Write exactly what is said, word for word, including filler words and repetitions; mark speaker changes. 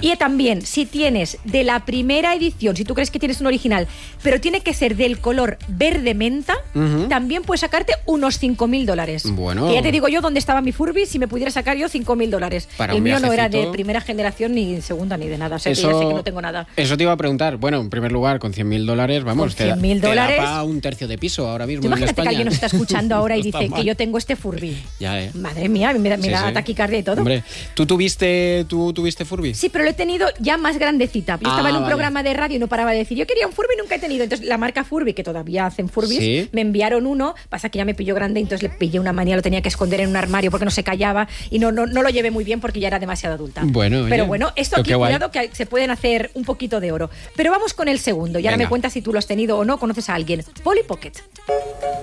Speaker 1: Y también, si tienes de la primera edición, si tú crees que tienes un original, pero tiene que ser del color verde menta, uh-huh. también puedes sacarte unos cinco mil dólares.
Speaker 2: Bueno.
Speaker 1: Que ya te digo yo dónde estaba mi Furby si me pudiera sacar yo cinco mil dólares. El mío no era de primera generación, ni segunda, ni de nada. O sea,
Speaker 2: eso,
Speaker 1: que ya sé que no tengo nada.
Speaker 2: Eso te iba a preguntar. Bueno, en primer lugar, con cien mil dólares, vamos,
Speaker 1: cien mil dólares,
Speaker 2: te da para un tercio de piso ahora mismo.
Speaker 1: Tú imagínate
Speaker 2: en España.
Speaker 1: que alguien nos está escuchando ahora y
Speaker 2: no
Speaker 1: dice que yo tengo este Furby.
Speaker 2: Ya, eh.
Speaker 1: Madre mía, me da, me
Speaker 2: sí,
Speaker 1: da
Speaker 2: sí.
Speaker 1: taquicardia y todo.
Speaker 2: Hombre, ¿tú tuviste, tú tuviste Furby?
Speaker 1: Sí, pero lo he tenido ya más grandecita. Yo
Speaker 2: ah,
Speaker 1: estaba en un
Speaker 2: vale.
Speaker 1: programa de radio y no paraba de decir, yo quería un Furby y nunca he tenido. Entonces la marca Furby, que todavía hacen Furbys,
Speaker 2: ¿sí?
Speaker 1: me enviaron uno. Pasa que ya me pilló grande, entonces le pillé una manía, lo tenía que esconder en un armario porque no se callaba y no, no, no lo llevé muy bien porque ya era demasiado adulta.
Speaker 2: Bueno,
Speaker 1: pero
Speaker 2: oye,
Speaker 1: bueno, esto aquí, cuidado que se pueden hacer un poquito de oro. Pero vamos con el segundo. Y ahora
Speaker 2: Venga.
Speaker 1: me cuentas si tú lo has tenido o no, conoces a alguien. Polly Pocket.